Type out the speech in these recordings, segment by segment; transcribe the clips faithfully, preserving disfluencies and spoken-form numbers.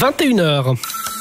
vingt et une heures.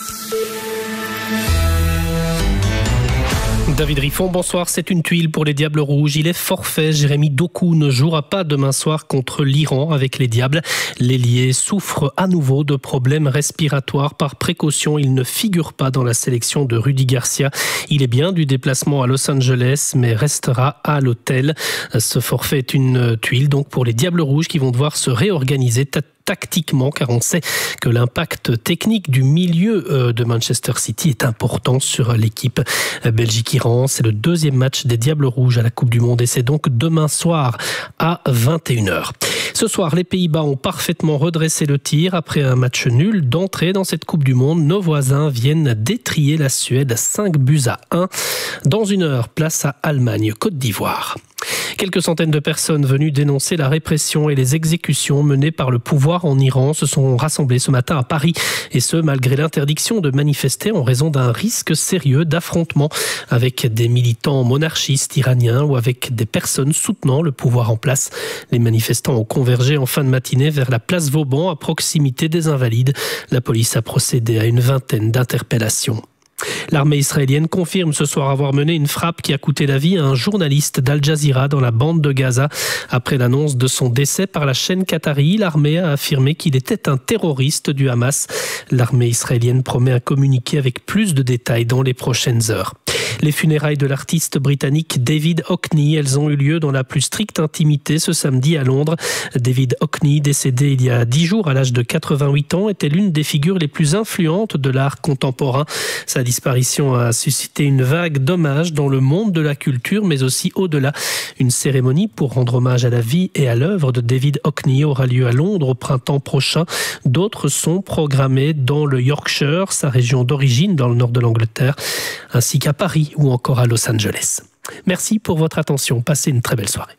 David Riffon, bonsoir. C'est une tuile pour les Diables Rouges. Il est forfait. Jérémy Doku ne jouera pas demain soir contre l'Iran avec les Diables. L'ailier souffre à nouveau de problèmes respiratoires. Par précaution, il ne figure pas dans la sélection de Rudy Garcia. Il est bien du déplacement à Los Angeles, mais restera à l'hôtel. Ce forfait est une tuile donc pour les Diables Rouges qui vont devoir se réorganiser tactiquement, car on sait que l'impact technique du milieu de Manchester City est important sur l'équipe. Belgique-Iran, c'est le deuxième match des Diables Rouges à la Coupe du Monde et c'est donc demain soir à vingt et une heures. Ce soir, les Pays-Bas ont parfaitement redressé le tir après un match nul d'entrée dans cette Coupe du Monde. Nos voisins viennent d'étriller la Suède cinq buts à un. Dans une heure, place à Allemagne-Côte d'Ivoire. Quelques centaines de personnes venues dénoncer la répression et les exécutions menées par le pouvoir en Iran se sont rassemblées ce matin à Paris. Et ce, malgré l'interdiction de manifester en raison d'un risque sérieux d'affrontement avec des militants monarchistes iraniens ou avec des personnes soutenant le pouvoir en place. Les manifestants ont convergé en fin de matinée vers la place Vauban à proximité des Invalides. La police a procédé à une vingtaine d'interpellations. L'armée israélienne confirme ce soir avoir mené une frappe qui a coûté la vie à un journaliste d'Al Jazeera dans la bande de Gaza. Après l'annonce de son décès par la chaîne qatari, l'armée a affirmé qu'il était un terroriste du Hamas. L'armée israélienne promet un communiqué avec plus de détails dans les prochaines heures. Les funérailles de l'artiste britannique David Hockney, elles ont eu lieu dans la plus stricte intimité ce samedi à Londres. David Hockney, décédé il y a dix jours à l'âge de quatre-vingt-huit ans, était l'une des figures les plus influentes de l'art contemporain. Sa disparition a suscité une vague d'hommages dans le monde de la culture, mais aussi au-delà. Une cérémonie pour rendre hommage à la vie et à l'œuvre de David Hockney aura lieu à Londres au printemps prochain. D'autres sont programmées dans le Yorkshire, sa région d'origine dans le nord de l'Angleterre, ainsi qu'à Paris ou encore à Los Angeles. Merci pour votre attention. Passez une très belle soirée.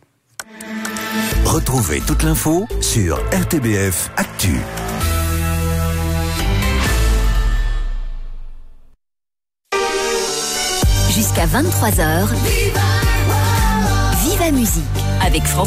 Retrouvez toute l'info sur R T B F Actu. Jusqu'à vingt-trois heures, Viva Musique avec François.